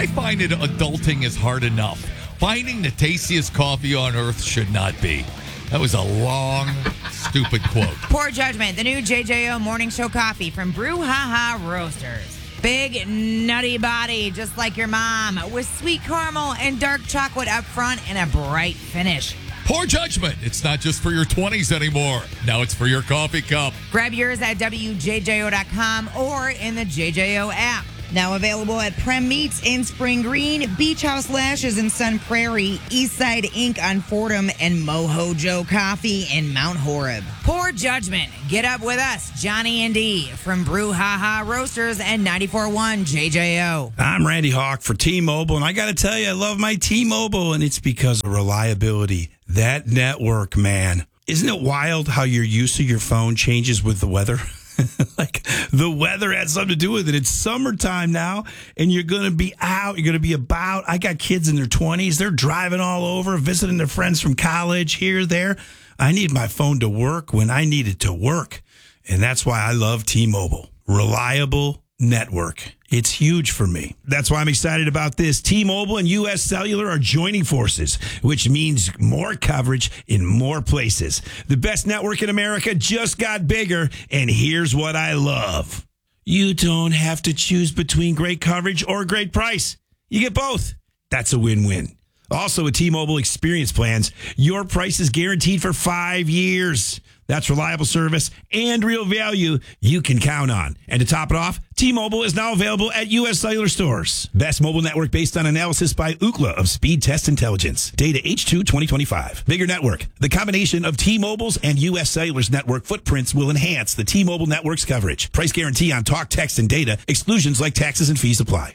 I find it adulting is hard enough. Finding the tastiest coffee on earth should not be. That was a long, stupid quote. Poor Judgment, the new JJO Morning Show coffee from Brew Ha Ha Roasters. Big, nutty body, just like your mom, with sweet caramel and dark chocolate up front and a bright finish. Poor Judgment. It's not just for your 20s anymore. Now it's for your coffee cup. Grab yours at WJJO.com or in the JJO app. Now available at Prem Meats in Spring Green, Beach House Lashes in Sun Prairie, Eastside Inc. on Fordham, and Mojo Joe Coffee in Mount Horeb. Poor Judgment. Get up with us, Johnny and D, from Brew Ha Ha Roasters and 94.1 JJO. I'm Randy Hawk for T-Mobile, and I got to tell you, I love my T-Mobile, and it's because of reliability. That network, man. Isn't it wild how your use of your phone changes with the weather? Like, the weather has something to do with it. It's summertime now, and you're going to be out. You're going to be about. I got kids in their 20s. They're driving all over, visiting their friends from college, here, there. I need my phone to work when I need it to work, and that's why I love T-Mobile. Reliable network. It's huge for me. That's why I'm excited about this. T-Mobile and U.S. Cellular are joining forces, which means more coverage in more places. The best network in America just got bigger, and here's what I love. You don't have to choose between great coverage or great price. You get both. That's a win-win. Also, with T-Mobile Experience Plans, your price is guaranteed for 5 years. That's reliable service and real value you can count on. And to top it off, T-Mobile is now available at U.S. Cellular stores. Best mobile network based on analysis by Ookla of Speed Test Intelligence. Data H2 2025. Bigger network. The combination of T-Mobile's and U.S. Cellular's network footprints will enhance the T-Mobile network's coverage. Price guarantee on talk, text, and data. Exclusions like taxes and fees apply.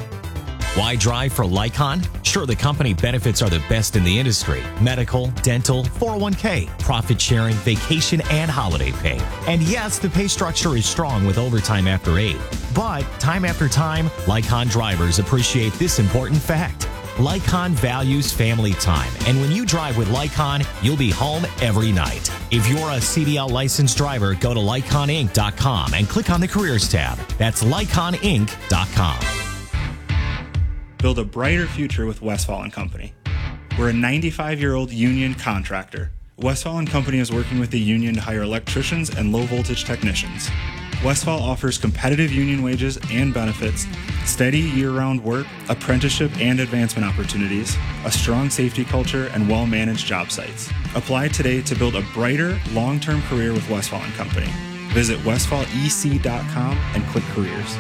Why drive for Lycon? Sure, the company benefits are the best in the industry. Medical, dental, 401k, profit sharing, vacation, and holiday pay. And yes, the pay structure is strong with overtime after 8. But time after time, Lycon drivers appreciate this important fact. Lycon values family time. And when you drive with Lycon, you'll be home every night. If you're a CDL licensed driver, go to LyconInc.com and click on the Careers tab. That's LyconInc.com. Build a brighter future with Westfall & Company. We're a 95-year-old union contractor. Westfall & Company is working with the union to hire electricians and low-voltage technicians. Westfall offers competitive union wages and benefits, steady year-round work, apprenticeship and advancement opportunities, a strong safety culture, and well-managed job sites. Apply today to build a brighter, long-term career with Westfall & Company. Visit westfallec.com and click Careers.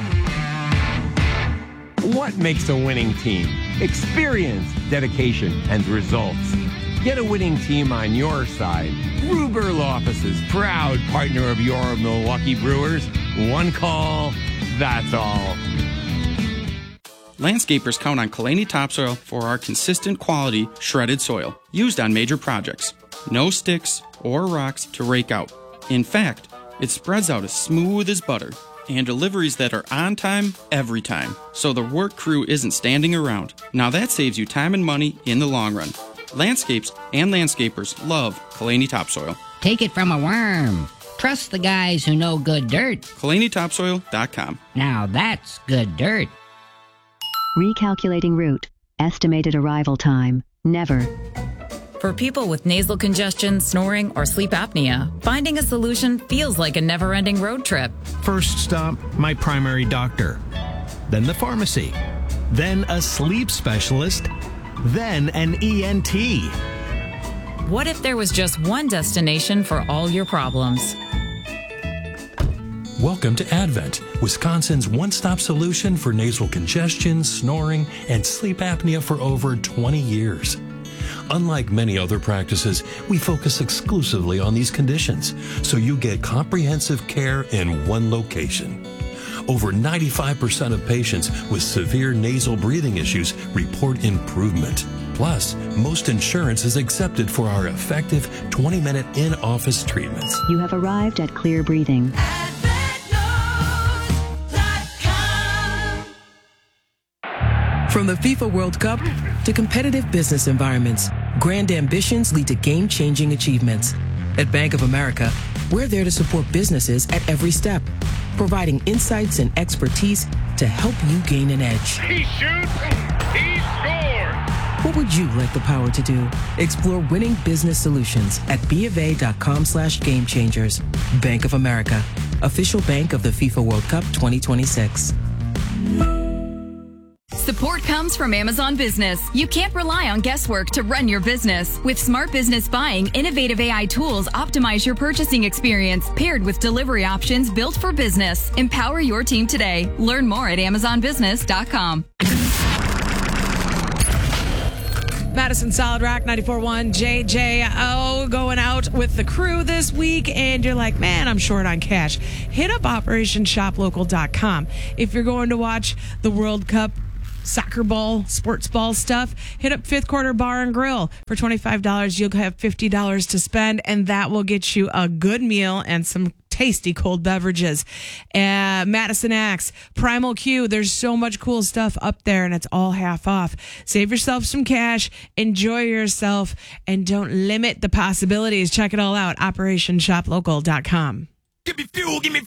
What makes a winning team? Experience, dedication, and results. Get a winning team on your side. Ruber Law Offices, proud partner of your Milwaukee Brewers. One call, that's all. Landscapers count on Kalani Topsoil for our consistent quality shredded soil used on major projects. No sticks or rocks to rake out. In fact, it spreads out as smooth as butter. And deliveries that are on time, every time. So the work crew isn't standing around. Now that saves you time and money in the long run. Landscapes and landscapers love Kalani Topsoil. Take it from a worm. Trust the guys who know good dirt. KalaniTopsoil.com. Now that's good dirt. Recalculating route. Estimated arrival time. Never. For people with nasal congestion, snoring, or sleep apnea, finding a solution feels like a never-ending road trip. First stop, my primary doctor. Then the pharmacy. Then a sleep specialist. Then an ENT. What if there was just one destination for all your problems? Welcome to Advent, Wisconsin's one-stop solution for nasal congestion, snoring, and sleep apnea for over 20 years. Unlike many other practices, we focus exclusively on these conditions, so you get comprehensive care in one location. Over 95% of patients with severe nasal breathing issues report improvement. Plus, most insurance is accepted for our effective 20-minute in-office treatments. You have arrived at Clear Breathing. From the FIFA World Cup to competitive business environments, grand ambitions lead to game-changing achievements. At Bank of America, we're there to support businesses at every step. providing insights and expertise to help you gain an edge. He shoots, he scores! What would you like the power to do? Explore winning business solutions at BofA.com/gamechangers. Bank of America, official bank of the FIFA World Cup 2026. Support comes from Amazon Business. You can't rely on guesswork to run your business. With Smart Business Buying, innovative AI tools optimize your purchasing experience, paired with delivery options built for business. Empower your team today. Learn more at AmazonBusiness.com. Madison Solid Rock 94.1 JJO going out with the crew this week, and you're like, man, I'm short on cash. Hit up OperationShopLocal.com. If you're going to watch the World Cup soccer ball, sports ball stuff, hit up Fifth Quarter Bar and Grill. For $25, you'll have $50 to spend, and that will get you a good meal and some tasty cold beverages. Madison Axe, Primal Q, there's so much cool stuff up there, and it's all half off. Save yourself some cash, enjoy yourself, and don't limit the possibilities. Check it all out, OperationShopLocal.com. Give me fuel, give me